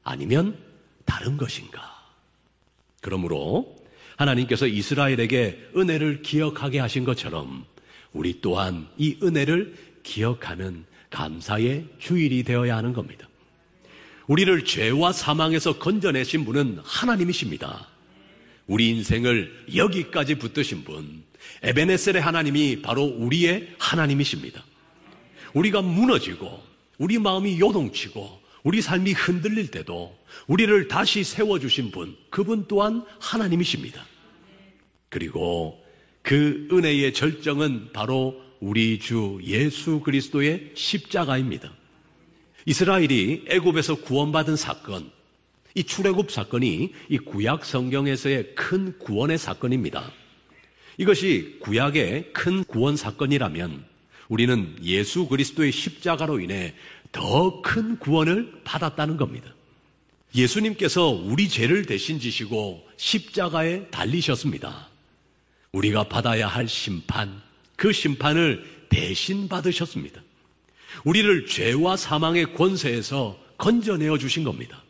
아니면 다른 것인가? 그러므로 하나님께서 이스라엘에게 은혜를 기억하게 하신 것처럼 우리 또한 이 은혜를 기억하는 감사의 주일이 되어야 하는 겁니다. 우리를 죄와 사망에서 건져내신 분은 하나님이십니다. 우리 인생을 여기까지 붙드신 분, 에베네셀의 하나님이 바로 우리의 하나님이십니다. 우리가 무너지고 우리 마음이 요동치고 우리 삶이 흔들릴 때도 우리를 다시 세워주신 분, 그분 또한 하나님이십니다. 그리고 그 은혜의 절정은 바로 우리 주 예수 그리스도의 십자가입니다. 이스라엘이 애굽에서 구원받은 사건, 이 출애굽 사건이 이 구약 성경에서의 큰 구원의 사건입니다. 이것이 구약의 큰 구원 사건이라면 우리는 예수 그리스도의 십자가로 인해 더 큰 구원을 받았다는 겁니다. 예수님께서 우리 죄를 대신 지시고 십자가에 달리셨습니다. 우리가 받아야 할 심판, 그 심판을 대신 받으셨습니다. 우리를 죄와 사망의 권세에서 건져내어 주신 겁니다.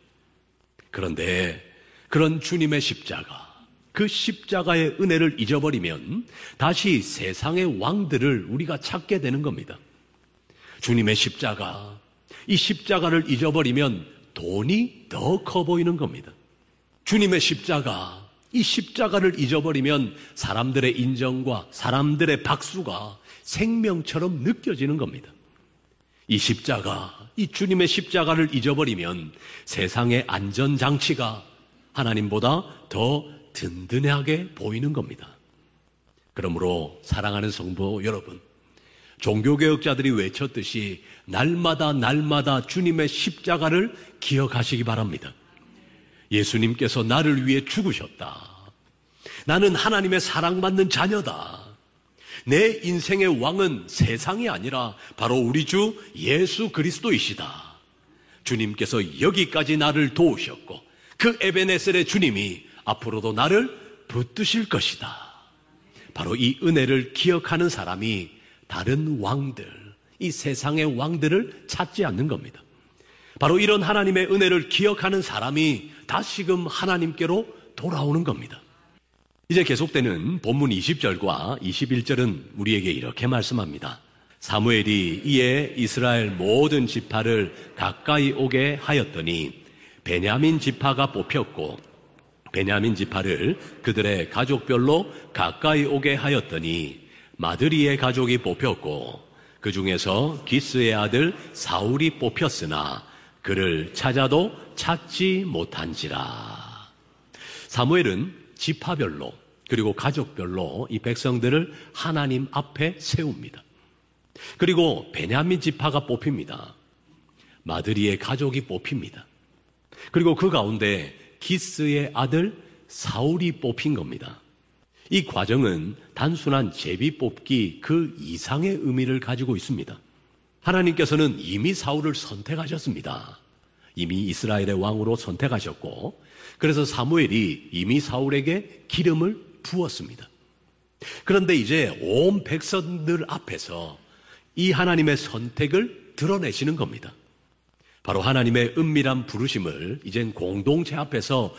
그런데 그런 주님의 십자가, 그 십자가의 은혜를 잊어버리면 다시 세상의 왕들을 우리가 찾게 되는 겁니다. 주님의 십자가, 이 십자가를 잊어버리면 돈이 더 커 보이는 겁니다. 주님의 십자가, 이 십자가를 잊어버리면 사람들의 인정과 사람들의 박수가 생명처럼 느껴지는 겁니다. 이 십자가, 이 주님의 십자가를 잊어버리면 세상의 안전장치가 하나님보다 더 든든하게 보이는 겁니다. 그러므로 사랑하는 성도 여러분, 종교개혁자들이 외쳤듯이 날마다 주님의 십자가를 기억하시기 바랍니다. 예수님께서 나를 위해 죽으셨다. 나는 하나님의 사랑받는 자녀다. 내 인생의 왕은 세상이 아니라 바로 우리 주 예수 그리스도이시다. 주님께서 여기까지 나를 도우셨고 그 에베네셀의 주님이 앞으로도 나를 붙드실 것이다. 바로 이 은혜를 기억하는 사람이 다른 왕들, 이 세상의 왕들을 찾지 않는 겁니다. 바로 이런 하나님의 은혜를 기억하는 사람이 다시금 하나님께로 돌아오는 겁니다. 이제 계속되는 본문 20절과 21절은 우리에게 이렇게 말씀합니다. 사무엘이 이에 이스라엘 모든 지파를 가까이 오게 하였더니 베냐민 지파가 뽑혔고 베냐민 지파를 그들의 가족별로 가까이 오게 하였더니 마드리의 가족이 뽑혔고 그 중에서 기스의 아들 사울이 뽑혔으나 그를 찾아도 찾지 못한지라. 사무엘은 지파별로 그리고 가족별로 이 백성들을 하나님 앞에 세웁니다. 그리고 베냐민 지파가 뽑힙니다. 마드리의 가족이 뽑힙니다. 그리고 그 가운데 기스의 아들 사울이 뽑힌 겁니다. 이 과정은 단순한 제비 뽑기 그 이상의 의미를 가지고 있습니다. 하나님께서는 이미 사울을 선택하셨습니다. 이미 이스라엘의 왕으로 선택하셨고 그래서 사무엘이 이미 사울에게 기름을 부었습니다. 그런데 이제 온 백성들 앞에서 이 하나님의 선택을 드러내시는 겁니다. 바로 하나님의 은밀한 부르심을 이젠 공동체 앞에서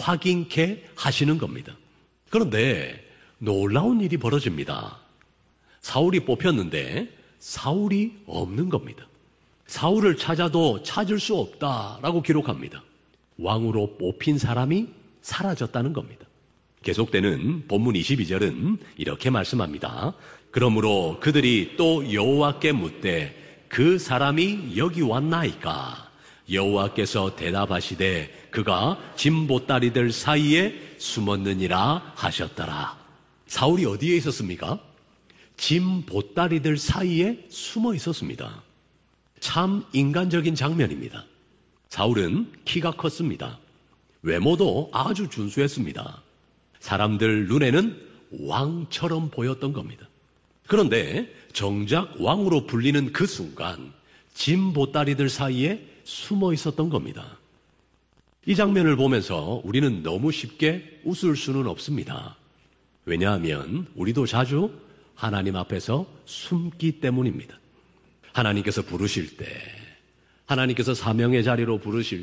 확인케 하시는 겁니다. 그런데 놀라운 일이 벌어집니다. 사울이 뽑혔는데 사울이 없는 겁니다. 사울을 찾아도 찾을 수 없다라고 기록합니다. 왕으로 뽑힌 사람이 사라졌다는 겁니다. 계속되는 본문 22절은 이렇게 말씀합니다. 그러므로 그들이 또 여호와께 묻되 그 사람이 여기 왔나이까? 여호와께서 대답하시되 그가 짐보따리들 사이에 숨었느니라 하셨더라. 사울이 어디에 있었습니까? 짐보따리들 사이에 숨어 있었습니다. 참 인간적인 장면입니다. 사울은 키가 컸습니다. 외모도 아주 준수했습니다. 사람들 눈에는 왕처럼 보였던 겁니다. 그런데 정작 왕으로 불리는 그 순간 짐보따리들 사이에 숨어 있었던 겁니다. 이 장면을 보면서 우리는 너무 쉽게 웃을 수는 없습니다. 왜냐하면 우리도 자주 하나님 앞에서 숨기 때문입니다. 하나님께서 부르실 때, 하나님께서 사명의 자리로 부르실